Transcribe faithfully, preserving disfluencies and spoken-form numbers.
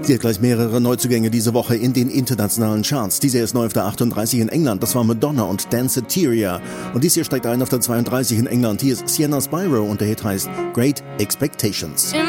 Sie hat gleich mehrere Neuzugänge diese Woche in den internationalen Charts. Diese ist neu auf der achtunddreißig in England. Das war Madonna und Danceteria. Und dies hier steigt ein auf der zweiunddreißig in England. Hier ist Sienna Spyro und der Hit heißt Great Expectations.